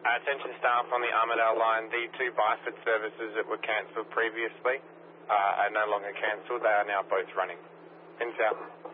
Attention staff on the Armidale line, the two Byford services that were cancelled previously are no longer cancelled. They are now both running. In south.